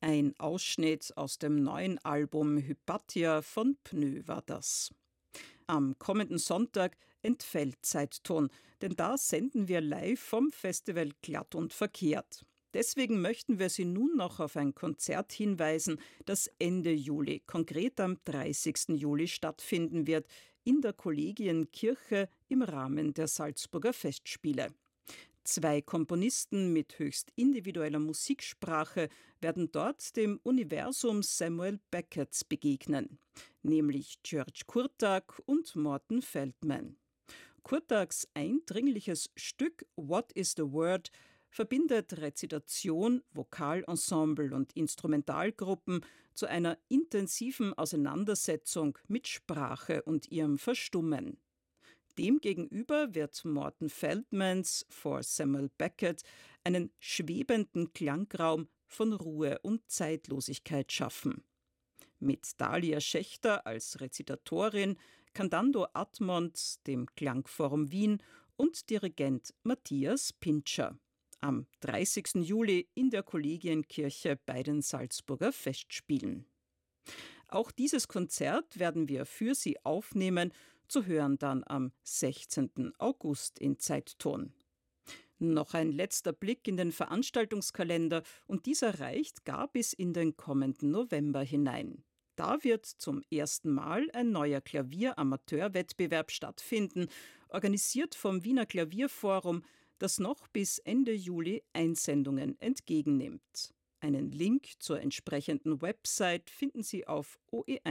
Ein Ausschnitt aus dem neuen Album Hypatia von Pnö war das. Am kommenden Sonntag entfällt Zeitton, denn da senden wir live vom Festival Glatt und Verkehrt. Deswegen möchten wir Sie nun noch auf ein Konzert hinweisen, das Ende Juli, konkret am 30. Juli stattfinden wird, in der Kollegienkirche im Rahmen der Salzburger Festspiele. 2 Komponisten mit höchst individueller Musiksprache werden dort dem Universum Samuel Becketts begegnen, nämlich György Kurtág und Morton Feldman. Kurtágs eindringliches Stück What is the Word verbindet Rezitation, Vokalensemble und Instrumentalgruppen zu einer intensiven Auseinandersetzung mit Sprache und ihrem Verstummen. Demgegenüber wird Morton Feldmans For Samuel Beckett einen schwebenden Klangraum von Ruhe und Zeitlosigkeit schaffen. Mit Dalia Schächter als Rezitatorin, Cantando Admont, dem Klangforum Wien und Dirigent Matthias Pintscher. Am 30. Juli in der Kollegienkirche bei den Salzburger Festspielen. Auch dieses Konzert werden wir für Sie aufnehmen, zu hören dann am 16. August in Zeitton. Noch ein letzter Blick in den Veranstaltungskalender und dieser reicht gar bis in den kommenden November hinein. Da wird zum ersten Mal ein neuer Klavier-Amateurwettbewerb stattfinden, organisiert vom Wiener Klavierforum, das noch bis Ende Juli Einsendungen entgegennimmt. Einen Link zur entsprechenden Website finden Sie auf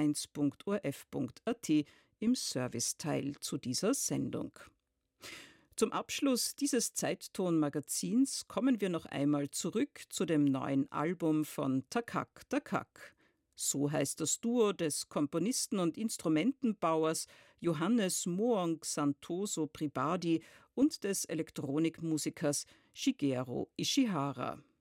oe1.orf.at im Serviceteil zu dieser Sendung. Zum Abschluss dieses Zeitton-Magazins kommen wir noch einmal zurück zu dem neuen Album von Takak Takak. So heißt das Duo des Komponisten und Instrumentenbauers Johannes Moong Santoso Pribadi und des Elektronikmusikers Shigeru Ishihara.